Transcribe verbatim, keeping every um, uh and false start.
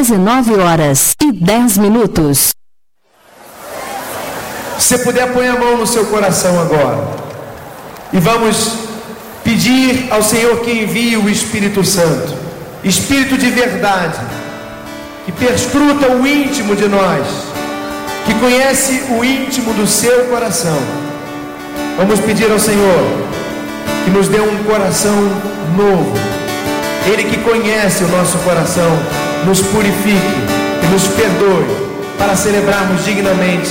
dezenove horas e dez minutos. Se puder, põe a mão no seu coração agora. E vamos pedir ao Senhor que envie o Espírito Santo, Espírito de verdade, que perscruta o íntimo de nós, que conhece o íntimo do seu coração. Vamos pedir ao Senhor que nos dê um coração novo. Ele que conhece o nosso coração, nos purifique e nos perdoe, para celebrarmos dignamente